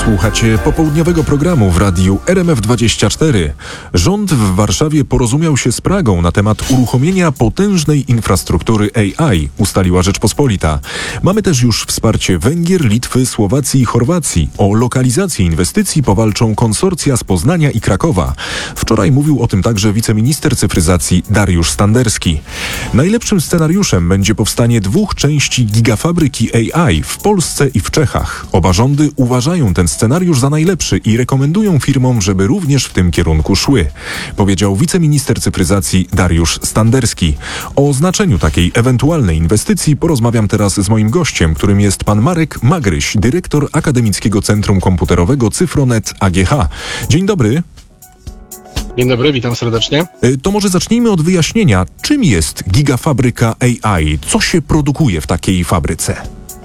Słuchacie popołudniowego programu w radiu RMF24. Rząd w Warszawie porozumiał się z Pragą na temat uruchomienia potężnej infrastruktury AI, ustaliła Rzeczpospolita. Mamy też już wsparcie Węgier, Litwy, Słowacji i Chorwacji. O lokalizację inwestycji powalczą konsorcja z Poznania i Krakowa. Wczoraj mówił o tym także wiceminister cyfryzacji Dariusz Standerski. Najlepszym scenariuszem będzie powstanie 2 części gigafabryki AI w Polsce i w Czechach. Oba rządy uważają ten scenariusz za najlepszy i rekomendują firmom, żeby również w tym kierunku szły, powiedział wiceminister cyfryzacji Dariusz Standerski. O znaczeniu takiej ewentualnej inwestycji porozmawiam teraz z moim gościem, którym jest pan Marek Magryś, dyrektor Akademickiego Centrum Komputerowego Cyfronet AGH. Dzień dobry. Dzień dobry, witam serdecznie. To może zacznijmy od wyjaśnienia, czym jest gigafabryka AI? Co się produkuje w takiej fabryce?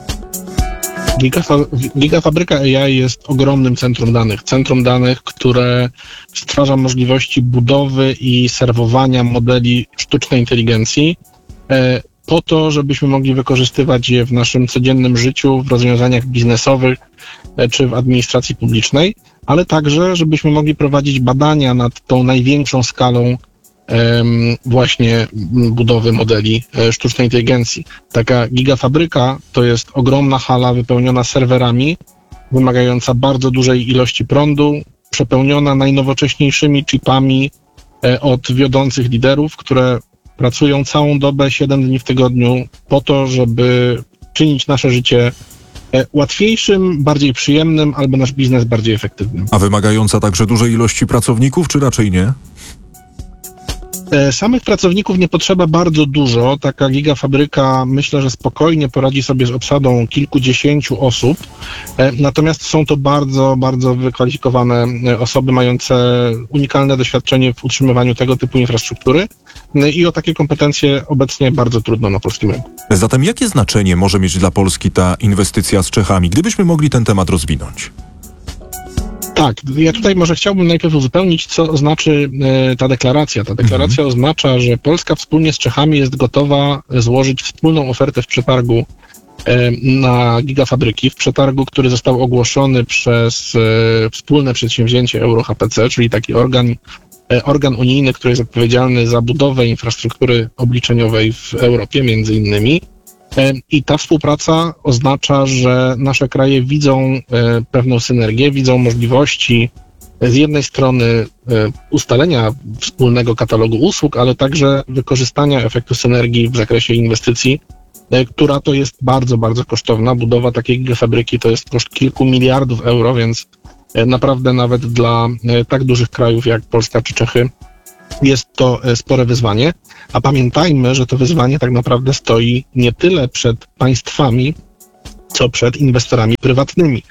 Gigafabryka AI jest ogromnym centrum danych, które stwarza możliwości budowy i serwowania modeli sztucznej inteligencji po to, żebyśmy mogli wykorzystywać je w naszym codziennym życiu, w rozwiązaniach biznesowych czy w administracji publicznej, ale także, żebyśmy mogli prowadzić badania nad tą największą skalą właśnie budowy modeli sztucznej inteligencji. Taka gigafabryka to jest ogromna hala wypełniona serwerami, wymagająca bardzo dużej ilości prądu, przepełniona najnowocześniejszymi chipami od wiodących liderów, które pracują całą dobę, 7 dni w tygodniu po to, żeby czynić nasze życie łatwiejszym, bardziej przyjemnym, albo nasz biznes bardziej efektywnym. A wymagająca także dużej ilości pracowników, czy raczej nie? Samych pracowników nie potrzeba bardzo dużo. Taka gigafabryka, myślę, że spokojnie poradzi sobie z obsadą kilkudziesięciu osób. Natomiast są to bardzo, bardzo wykwalifikowane osoby mające unikalne doświadczenie w utrzymywaniu tego typu infrastruktury i o takie kompetencje obecnie bardzo trudno na polskim rynku. Zatem jakie znaczenie może mieć dla Polski ta inwestycja z Czechami? Gdybyśmy mogli ten temat rozwinąć. Tak, ja tutaj może chciałbym najpierw uzupełnić, co znaczy ta deklaracja. Ta deklaracja oznacza, że Polska wspólnie z Czechami jest gotowa złożyć wspólną ofertę w przetargu na gigafabryki, w przetargu, który został ogłoszony przez wspólne przedsięwzięcie EuroHPC, czyli taki organ unijny, który jest odpowiedzialny za budowę infrastruktury obliczeniowej w Europie między innymi. I ta współpraca oznacza, że nasze kraje widzą pewną synergię, widzą możliwości z jednej strony ustalenia wspólnego katalogu usług, ale także wykorzystania efektu synergii w zakresie inwestycji, która to jest bardzo, bardzo kosztowna. Budowa takiej gigafabryki to jest koszt kilku miliardów euro, więc naprawdę nawet dla tak dużych krajów jak Polska czy Czechy jest to spore wyzwanie, a pamiętajmy, że to wyzwanie tak naprawdę stoi nie tyle przed państwami, co przed inwestorami prywatnymi.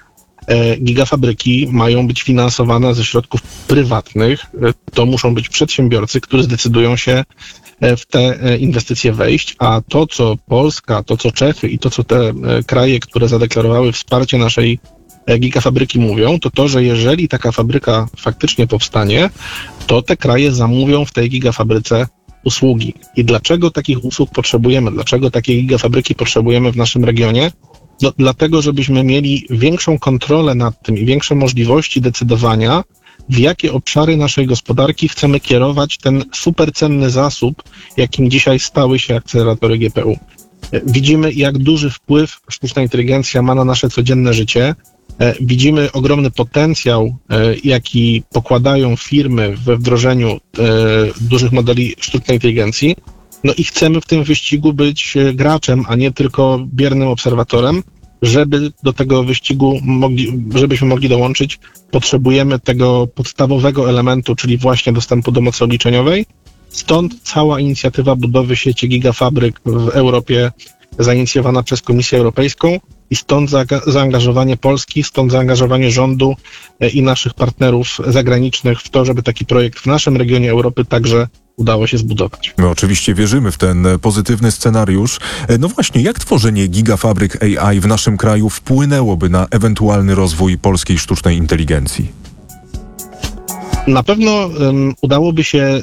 Gigafabryki mają być finansowane ze środków prywatnych. To muszą być przedsiębiorcy, którzy zdecydują się w te inwestycje wejść, a to, co Polska, to, co Czechy i to, co te kraje, które zadeklarowały wsparcie naszej gigafabryki mówią, to, że jeżeli taka fabryka faktycznie powstanie, to te kraje zamówią w tej gigafabryce usługi. I dlaczego takich usług potrzebujemy? Dlaczego takiej gigafabryki potrzebujemy w naszym regionie? No, dlatego, żebyśmy mieli większą kontrolę nad tym i większe możliwości decydowania, w jakie obszary naszej gospodarki chcemy kierować ten supercenny zasób, jakim dzisiaj stały się akceleratory GPU. Widzimy, jak duży wpływ sztuczna inteligencja ma na nasze codzienne życie. Widzimy ogromny potencjał, jaki pokładają firmy we wdrożeniu dużych modeli sztucznej inteligencji. No i chcemy w tym wyścigu być graczem, a nie tylko biernym obserwatorem. Żeby do tego wyścigu żebyśmy mogli dołączyć, potrzebujemy tego podstawowego elementu, czyli właśnie dostępu do mocy obliczeniowej. Stąd cała inicjatywa budowy sieci gigafabryk w Europie zainicjowana przez Komisję Europejską i stąd zaangażowanie Polski, stąd zaangażowanie rządu i naszych partnerów zagranicznych w to, żeby taki projekt w naszym regionie Europy także udało się zbudować. My oczywiście wierzymy w ten pozytywny scenariusz. No właśnie, jak tworzenie gigafabryk AI w naszym kraju wpłynęłoby na ewentualny rozwój polskiej sztucznej inteligencji? Na pewno udałoby się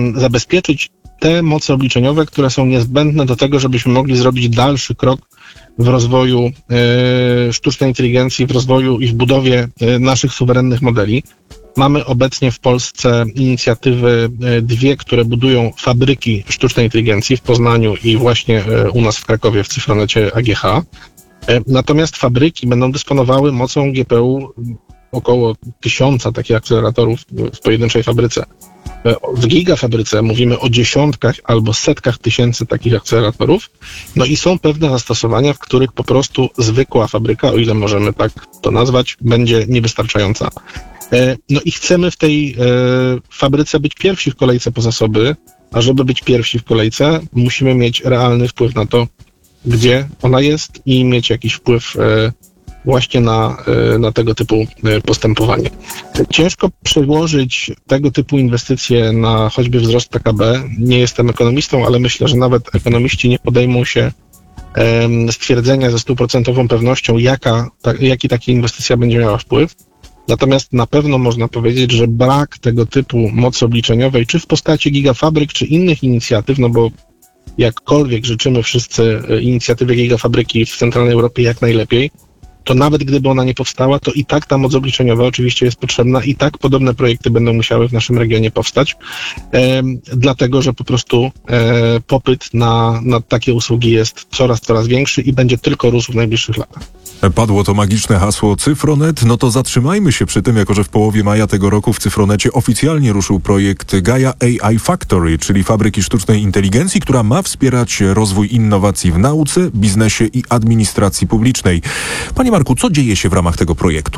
zabezpieczyć te moce obliczeniowe, które są niezbędne do tego, żebyśmy mogli zrobić dalszy krok w rozwoju sztucznej inteligencji, w rozwoju i w budowie naszych suwerennych modeli. Mamy obecnie w Polsce inicjatywy dwie, które budują fabryki sztucznej inteligencji w Poznaniu i właśnie u nas w Krakowie w Cyfronecie AGH. Natomiast fabryki będą dysponowały mocą GPU około 1000 takich akceleratorów w pojedynczej fabryce. W gigafabryce mówimy o dziesiątkach albo setkach tysięcy takich akceleratorów. No i są pewne zastosowania, w których po prostu zwykła fabryka, o ile możemy tak to nazwać, będzie niewystarczająca. No i chcemy w tej fabryce być pierwsi w kolejce po zasoby, a żeby być pierwsi w kolejce, musimy mieć realny wpływ na to, gdzie ona jest i mieć jakiś wpływ właśnie na tego typu postępowanie. Ciężko przełożyć tego typu inwestycje na choćby wzrost PKB. Nie jestem ekonomistą, ale myślę, że nawet ekonomiści nie podejmą się stwierdzenia ze 100% pewnością, jaki taka inwestycja będzie miała wpływ. Natomiast na pewno można powiedzieć, że brak tego typu mocy obliczeniowej, czy w postaci gigafabryk, czy innych inicjatyw, no bo jakkolwiek życzymy wszyscy inicjatywy gigafabryki w centralnej Europie jak najlepiej, to nawet gdyby ona nie powstała, to i tak ta moc obliczeniowa oczywiście jest potrzebna, i tak podobne projekty będą musiały w naszym regionie powstać, dlatego że po prostu popyt na takie usługi jest coraz większy i będzie tylko rósł w najbliższych latach. Padło to magiczne hasło Cyfronet, no to zatrzymajmy się przy tym, jako że w połowie maja tego roku w Cyfronecie oficjalnie ruszył projekt Gaia AI Factory, czyli fabryki sztucznej inteligencji, która ma wspierać rozwój innowacji w nauce, biznesie i administracji publicznej. Panie Marku, co dzieje się w ramach tego projektu?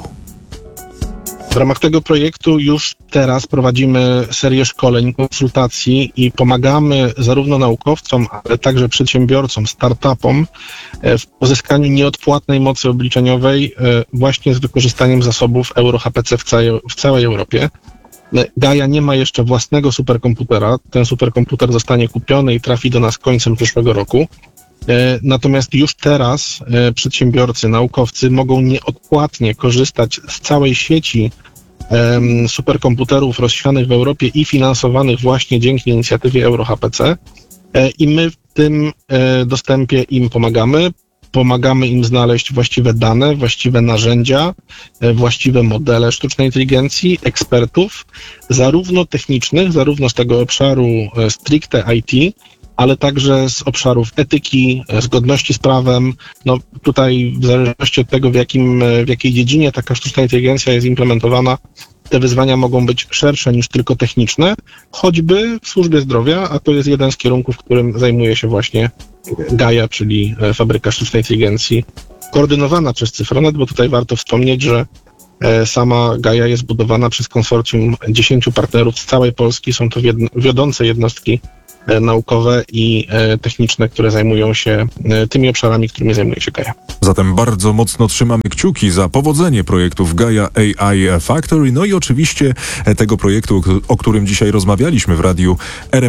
W ramach tego projektu już teraz prowadzimy serię szkoleń, konsultacji i pomagamy zarówno naukowcom, ale także przedsiębiorcom, startupom w pozyskaniu nieodpłatnej mocy obliczeniowej właśnie z wykorzystaniem zasobów EuroHPC w całej Europie. Gaia nie ma jeszcze własnego superkomputera. Ten superkomputer zostanie kupiony i trafi do nas końcem przyszłego roku. Natomiast już teraz przedsiębiorcy, naukowcy mogą nieodpłatnie korzystać z całej sieci superkomputerów rozsianych w Europie i finansowanych właśnie dzięki inicjatywie EuroHPC i my w tym dostępie im pomagamy. Pomagamy im znaleźć właściwe dane, właściwe narzędzia, właściwe modele sztucznej inteligencji, ekspertów, zarówno technicznych, zarówno z tego obszaru stricte IT, ale także z obszarów etyki, zgodności z prawem. No tutaj w zależności od tego, w jakiej dziedzinie taka sztuczna inteligencja jest implementowana, te wyzwania mogą być szersze niż tylko techniczne, choćby w służbie zdrowia, a to jest jeden z kierunków, którym zajmuje się właśnie Gaia, czyli fabryka sztucznej inteligencji koordynowana przez Cyfronet, bo tutaj warto wspomnieć, że sama Gaia jest budowana przez konsorcjum 10 partnerów z całej Polski. Są to wiodące jednostki naukowe i techniczne, które zajmują się tymi obszarami, którymi zajmuje się Gaia. Zatem bardzo mocno trzymamy kciuki za powodzenie projektów Gaia AI Factory, no i oczywiście tego projektu, o którym dzisiaj rozmawialiśmy w radiu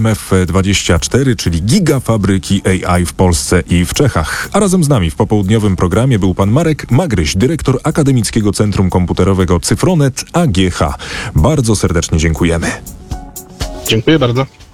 RMF24, czyli gigafabryki AI w Polsce i w Czechach. A razem z nami w popołudniowym programie był pan Marek Magryś, dyrektor Akademickiego Centrum Komputerowego Cyfronet AGH. Bardzo serdecznie dziękujemy. Dziękuję bardzo.